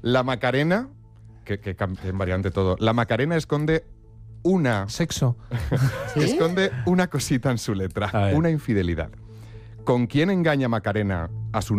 La Macarena, que en variante todo, la Macarena esconde una... Sexo. ¿Sí? Esconde una cosita en su letra, A ver. una infidelidad. ¿Con quién engaña Macarena a su